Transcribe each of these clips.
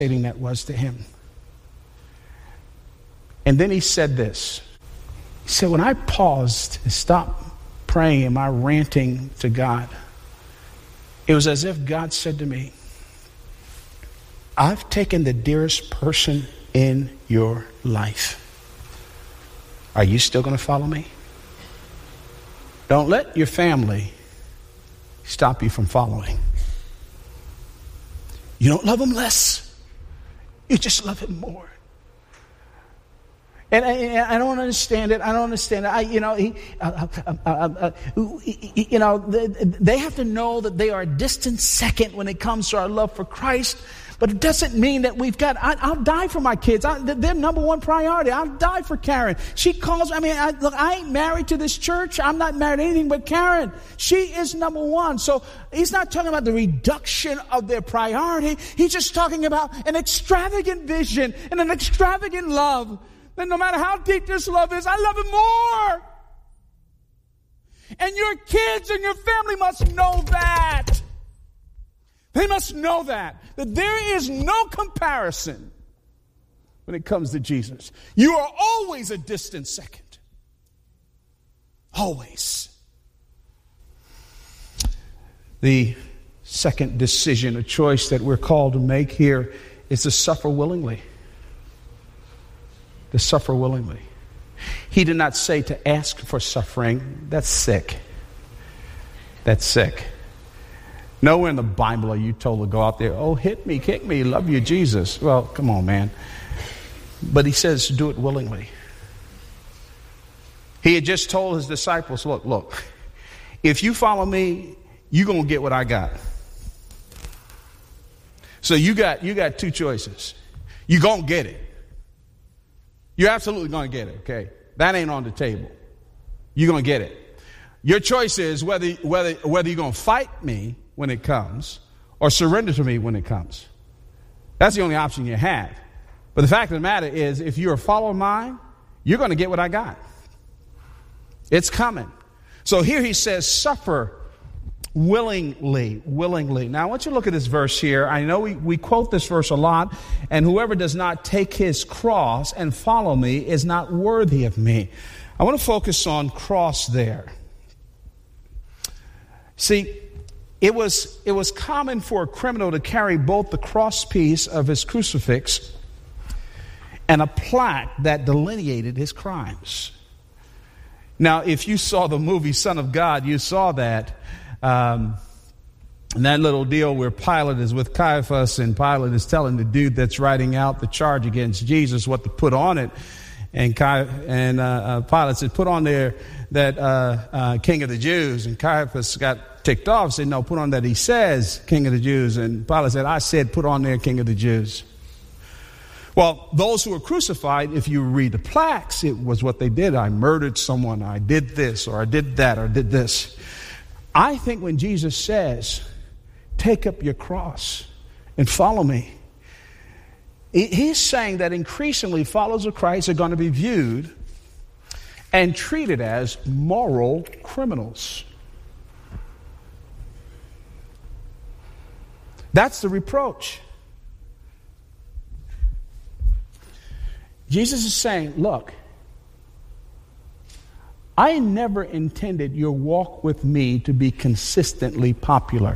that was to him. And then he said this. He said, when I paused and stopped praying and my ranting to God, it was as if God said to me, I've taken the dearest person in your life. Are you still going to follow me? Don't let your family stop you from following. You don't love him less. You just love him more. And I don't understand it. I don't understand it. They have to know that they are a distant second when it comes to our love for Christ. But it doesn't mean that I'll die for my kids. They're number one priority. I'll die for Karen. She calls, I ain't married to this church. I'm not married to anything but Karen. She is number one. So he's not talking about the reduction of their priority. He's just talking about an extravagant vision and an extravagant love. That no matter how deep this love is, I love him more. And your kids and your family must know that. They must know that there is no comparison when it comes to Jesus. You are always a distant second. Always. The second decision, a choice that we're called to make here, is to suffer willingly. To suffer willingly. He did not say to ask for suffering. That's sick. That's sick. Nowhere in the Bible are you told to go out there, oh, hit me, kick me, love you, Jesus. Well, come on, man. But he says, do it willingly. He had just told his disciples, look, if you follow me, you're going to get what I got. So you got two choices. You're going to get it. You're absolutely going to get it, okay? That ain't on the table. You're going to get it. Your choice is whether you're going to fight me when it comes or surrender to me when it comes. That's the only option you have. But the fact of the matter is, if you're a follower of mine, you're going to get what I got. It's coming. So here he says, suffer willingly. Now I want you to look at this verse here. I know we quote this verse a lot. And whoever does not take his cross and follow me is not worthy of me. I want to focus on cross there. See, it was common for a criminal to carry both the cross piece of his crucifix and a plaque that delineated his crimes. Now, if you saw the movie Son of God, you saw that. And that little deal where Pilate is with Caiaphas and Pilate is telling the dude that's writing out the charge against Jesus what to put on it. And Pilate said, put on there that King of the Jews. And Caiaphas got ticked off, said, no, put on that he says King of the Jews. And Pilate said, I said, put on there King of the Jews. Well, those who were crucified, if you read the plaques, it was what they did. I murdered someone, I did this, or I did that, or I did this. I think when Jesus says, take up your cross and follow me, he's saying that increasingly followers of Christ are going to be viewed and treated as moral criminals. That's the reproach. Jesus is saying, look, I never intended your walk with me to be consistently popular.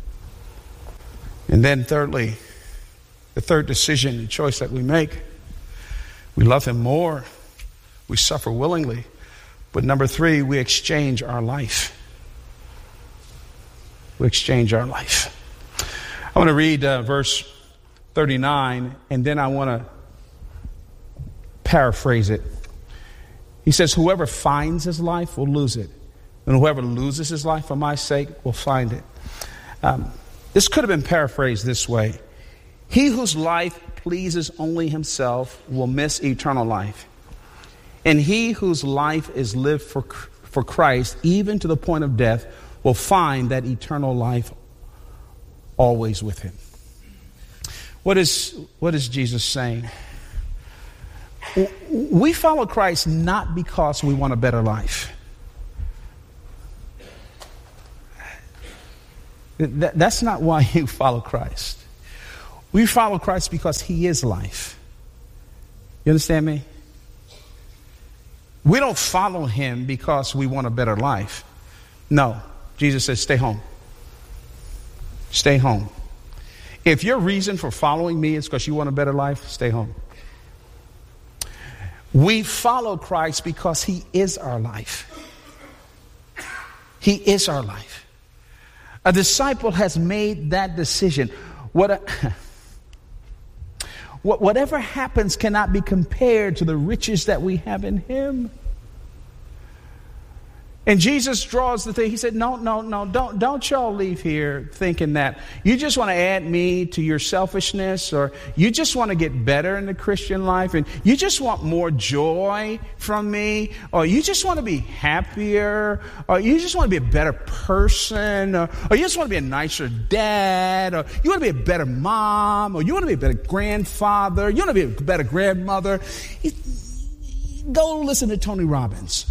And then thirdly, the third decision and choice that we make, we love him more, we suffer willingly. But number three, we exchange our life. We exchange our life. I want to read verse 39, and then I want to paraphrase it. He says, whoever finds his life will lose it, and whoever loses his life for my sake will find it. This could have been paraphrased this way. He whose life pleases only himself will miss eternal life. And he whose life is lived for Christ, even to the point of death, will find that eternal life always with him. What is Jesus saying? We follow Christ not because we want a better life. That's not why you follow Christ. We follow Christ because he is life. You understand me? We don't follow him because we want a better life. No. Jesus says, stay home. Stay home. If your reason for following me is because you want a better life, stay home. We follow Christ because he is our life. He is our life. A disciple has made that decision. Whatever happens cannot be compared to the riches that we have in him. And Jesus draws the thing. He said, no, don't y'all leave here thinking that you just want to add me to your selfishness, or you just want to get better in the Christian life, and you just want more joy from me, or you just want to be happier, or you just want to be a better person, or you just want to be a nicer dad, or you want to be a better mom, or you want to be a better grandfather, you want to be a better grandmother. Go listen to Tony Robbins.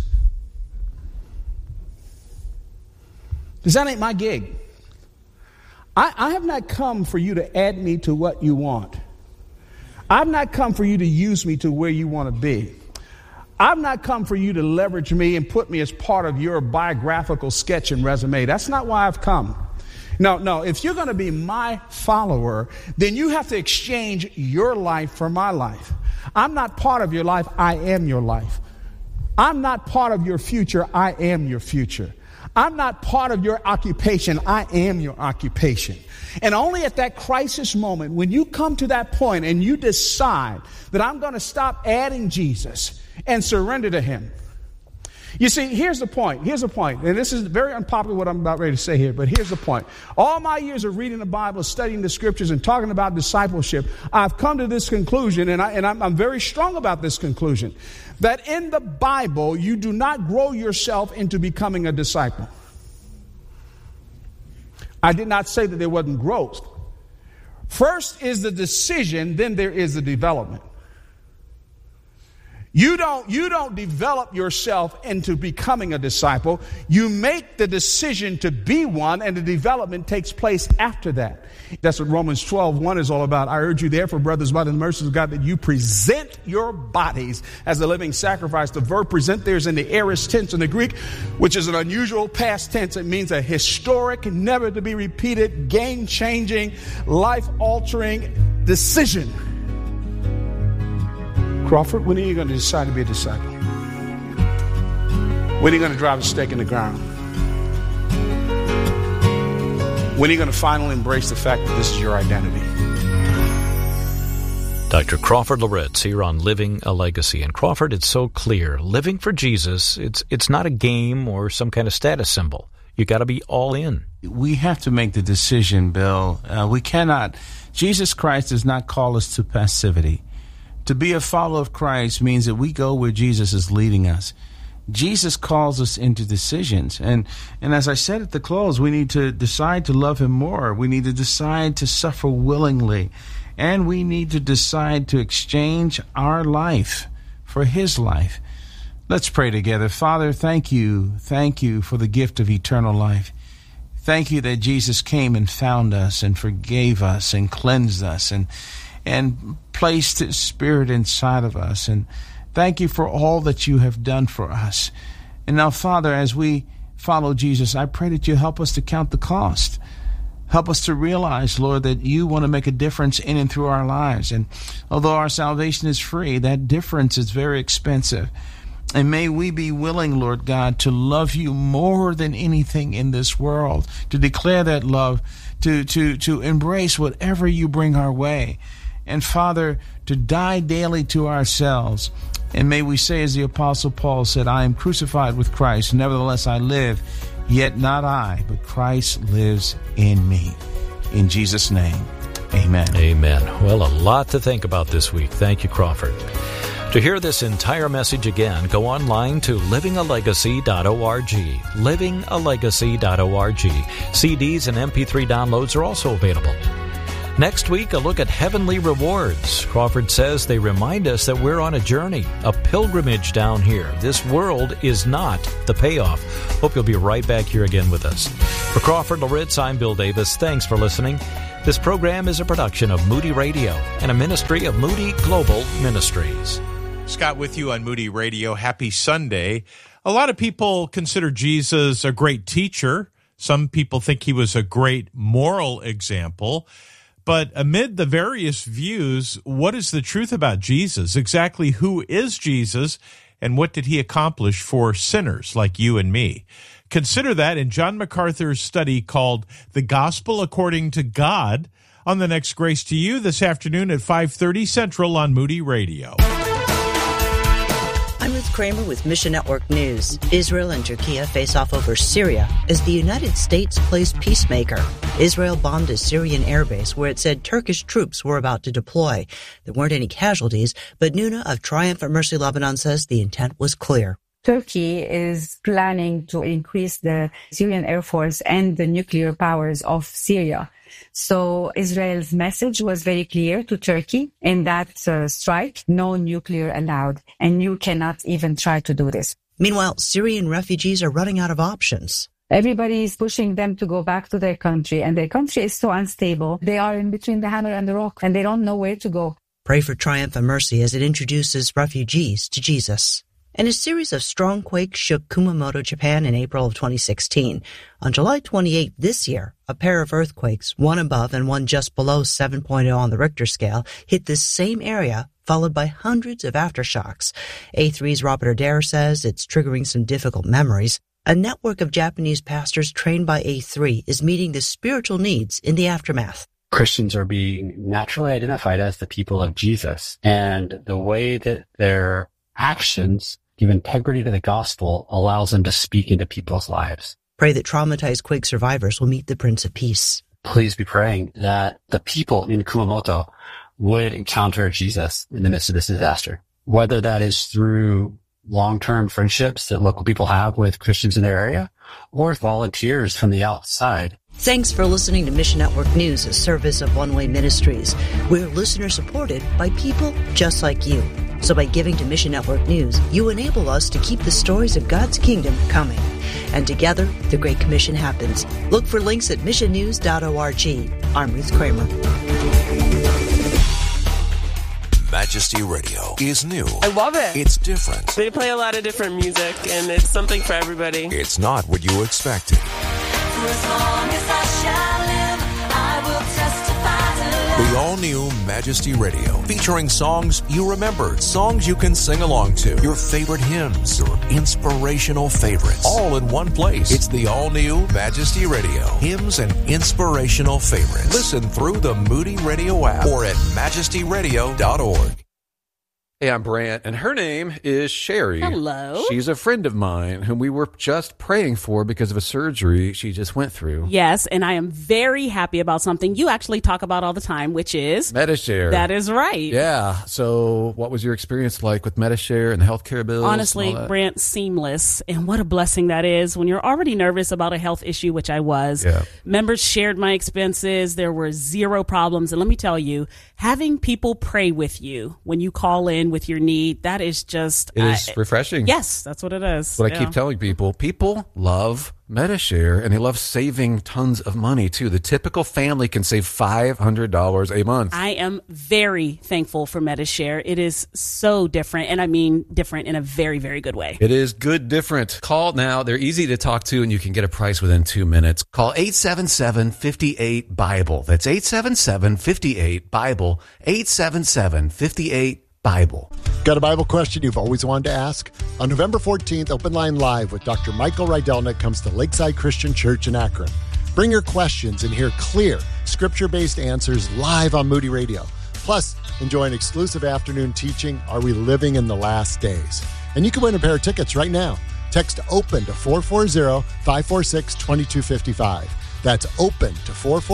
Because that ain't my gig. I have not come for you to add me to what you want. I've not come for you to use me to where you want to be. I've not come for you to leverage me and put me as part of your biographical sketch and resume. That's not why I've come. No, if you're going to be my follower, then you have to exchange your life for my life. I'm not part of your life. I am your life. I'm not part of your future. I am your future. I'm not part of your occupation. I am your occupation. And only at that crisis moment, when you come to that point and you decide that I'm going to stop adding Jesus and surrender to him. You see, here's the point. And this is very unpopular what I'm about ready to say here, but here's the point. All my years of reading the Bible, studying the scriptures, and talking about discipleship, I've come to this conclusion, and I'm very strong about this conclusion, that in the Bible, you do not grow yourself into becoming a disciple. I did not say that there wasn't growth. First is the decision, then there is the development. You don't develop yourself into becoming a disciple. You make the decision to be one, and the development takes place after that. That's what Romans 12:1 is all about. I urge you therefore, brothers, by the mercies of God, that you present your bodies as a living sacrifice. The verb present there is in the aorist tense in the Greek, which is an unusual past tense. It means a historic, never to be repeated, game-changing, life-altering decision. Crawford, when are you going to decide to be a disciple? When are you going to drive a stake in the ground? When are you going to finally embrace the fact that this is your identity? Dr. Crawford Loritts here on Living a Legacy. And Crawford, it's so clear. Living for Jesus, it's not a game or some kind of status symbol. You got to be all in. We have to make the decision, Bill. We cannot. Jesus Christ does not call us to passivity. To be a follower of Christ means that we go where Jesus is leading us. Jesus calls us into decisions. And as I said at the close, we need to decide to love him more. We need to decide to suffer willingly. And we need to decide to exchange our life for his life. Let's pray together. Father, thank you. Thank you for the gift of eternal life. Thank you that Jesus came and found us and forgave us and cleansed us and placed his Spirit inside of us. And thank you for all that you have done for us. And now, Father, as we follow Jesus, I pray that you help us to count the cost. Help us to realize, Lord, that you want to make a difference in and through our lives. And although our salvation is free, that difference is very expensive. And may we be willing, Lord God, to love you more than anything in this world, to declare that love, to embrace whatever you bring our way. And Father, to die daily to ourselves. And may we say, as the Apostle Paul said, I am crucified with Christ. Nevertheless, I live, yet not I, but Christ lives in me. In Jesus' name, amen. Amen. Well, a lot to think about this week. Thank you, Crawford. To hear this entire message again, go online to livingalegacy.org. Livingalegacy.org. CDs and MP3 downloads are also available. Next week, a look at heavenly rewards. Crawford says they remind us that we're on a journey, a pilgrimage down here. This world is not the payoff. Hope you'll be right back here again with us. For Crawford Loritts, I'm Bill Davis. Thanks for listening. This program is a production of Moody Radio and a ministry of Moody Global Ministries. Scott with you on Moody Radio. Happy Sunday. A lot of people consider Jesus a great teacher. Some people think he was a great moral example. But amid the various views, what is the truth about Jesus? Exactly who is Jesus, and what did he accomplish for sinners like you and me? Consider that in John MacArthur's study called The Gospel According to God on the next Grace to You this afternoon at 5:30 Central on Moody Radio. I'm Ruth Kramer with Mission Network News. Israel and Turkey face off over Syria as the United States plays peacemaker. Israel bombed a Syrian airbase where it said Turkish troops were about to deploy. There weren't any casualties, but Nuna of Triumph at Mercy Lebanon says the intent was clear. Turkey is planning to increase the Syrian Air Force and the nuclear powers of Syria. So Israel's message was very clear to Turkey in that strike: no nuclear allowed, and you cannot even try to do this. Meanwhile, Syrian refugees are running out of options. Everybody is pushing them to go back to their country, and their country is so unstable. They are in between the hammer and the rock, and they don't know where to go. Pray for Triumph and Mercy as it introduces refugees to Jesus. And a series of strong quakes shook Kumamoto, Japan in April of 2016. On July 28 this year, a pair of earthquakes, one above and one just below 7.0 on the Richter scale, hit this same area, followed by hundreds of aftershocks. A3's Robert Adair says it's triggering some difficult memories. A network of Japanese pastors trained by A3 is meeting the spiritual needs in the aftermath. Christians are being naturally identified as the people of Jesus, and the way that their actions give integrity to the gospel allows them to speak into people's lives. Pray that traumatized quake survivors will meet the Prince of Peace. Please be praying that the people in Kumamoto would encounter Jesus in the midst of this disaster, whether that is through long-term friendships that local people have with Christians in their area or volunteers from the outside. Thanks for listening to Mission Network News, a service of One Way Ministries. We're listener-supported by people just like you. So by giving to Mission Network News, you enable us to keep the stories of God's kingdom coming. And together, the Great Commission happens. Look for links at missionnews.org. I'm Ruth Kramer. Majesty Radio is new. I love it. It's different. They play a lot of different music, and it's something for everybody. It's not what you expected. For as long as I shall live, I will testify to love. The all-new Majesty Radio, featuring songs you remember, songs you can sing along to, your favorite hymns, your inspirational favorites, all in one place. It's the all-new Majesty Radio, hymns and inspirational favorites. Listen through the Moody Radio app or at majestyradio.org. Hey, I'm Brant, and her name is Sherry. Hello. She's a friend of mine whom we were just praying for because of a surgery she just went through. Yes, and I am very happy about something you actually talk about all the time, which is Medi-Share. That is right. Yeah. So what was your experience like with Medi-Share and the healthcare bills? Honestly, Brant, seamless. And what a blessing that is when you're already nervous about a health issue, which I was. Yeah. Members shared my expenses. There were zero problems. And let me tell you, having people pray with you when you call in with your need, that is just... It is refreshing. Yes, that's what it is. What I keep telling people. People love Medi-Share, and they love saving tons of money, too. The typical family can save $500 a month. I am very thankful for Medi-Share. It is so different, and I mean different in a very, very good way. It is good different. Call now. They're easy to talk to, and you can get a price within 2 minutes. Call 877-58-BIBLE. That's 877-58-BIBLE. 877-58-BIBLE. Got a Bible question you've always wanted to ask? On November 14th, Open Line Live with Dr. Michael Rydelnik comes to Lakeside Christian Church in Akron. Bring your questions and hear clear, scripture-based answers live on Moody Radio. Plus, enjoy an exclusive afternoon teaching, Are We Living in the Last Days? And you can win a pair of tickets right now. Text OPEN to 440-546-2255. That's OPEN to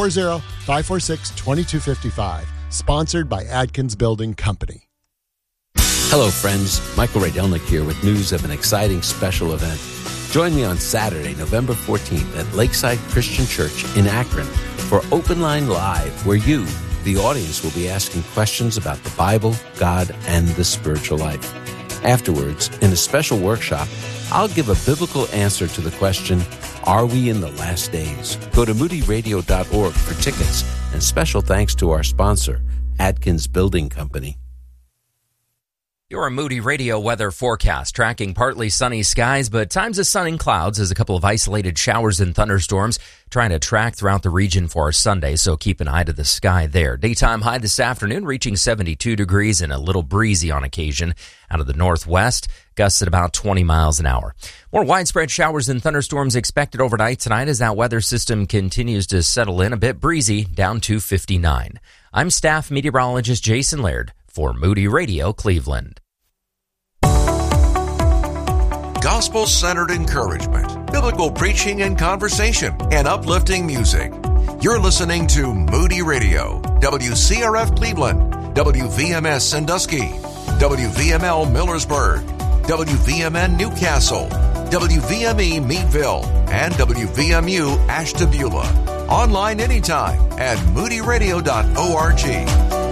440-546-2255. Sponsored by Adkins Building Company. Hello, friends. Michael Rydelnik here with news of an exciting special event. Join me on Saturday, November 14th at Lakeside Christian Church in Akron for Open Line Live, where you, the audience, will be asking questions about the Bible, God, and the spiritual life. Afterwards, in a special workshop, I'll give a biblical answer to the question, Are we in the last days? Go to moodyradio.org for tickets And special thanks to our sponsor, Adkins Building Company. Your Moody Radio weather forecast, tracking partly sunny skies, but times of sun and clouds as a couple of isolated showers and thunderstorms trying to track throughout the region for our Sunday, so keep an eye to the sky there. Daytime high this afternoon reaching 72 degrees and a little breezy on occasion. Out of the northwest, gusts at about 20 miles an hour. More widespread showers and thunderstorms expected overnight tonight as that weather system continues to settle in, a bit breezy, down to 59. I'm staff meteorologist Jason Laird for Moody Radio Cleveland. Gospel-centered encouragement, biblical preaching and conversation, and uplifting music. You're listening to Moody Radio, WCRF Cleveland, WVMS Sandusky, WVML Millersburg, WVMN Newcastle, WVME Meadville, and WVMU Ashtabula. Online anytime at moodyradio.org.